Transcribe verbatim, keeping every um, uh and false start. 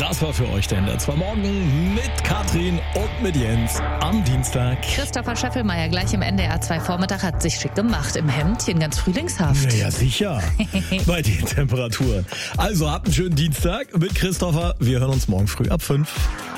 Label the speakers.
Speaker 1: Das war für euch der N D R zwei Morgen mit Katrin und mit Jens am Dienstag.
Speaker 2: Christopher Scheffelmeier gleich im N D R zwei Vormittag hat sich schick gemacht im Hemdchen, ganz frühlingshaft.
Speaker 1: Ja, ja sicher, bei den Temperaturen. Also habt einen schönen Dienstag mit Christopher. Wir hören uns morgen früh ab fünf.